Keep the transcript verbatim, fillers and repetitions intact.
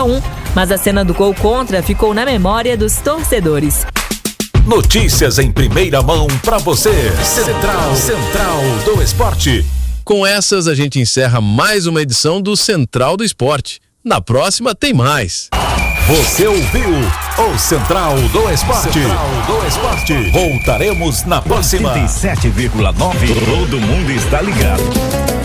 um, mas a cena do gol contra ficou na memória dos torcedores. Notícias em primeira mão para você. Central, Central do Esporte. Com essas, a gente encerra mais uma edição do Central do Esporte. Na próxima tem mais. Você ouviu o Central do Esporte. Central do Esporte. Voltaremos na próxima. oitenta e sete vírgula nove. Todo mundo está ligado.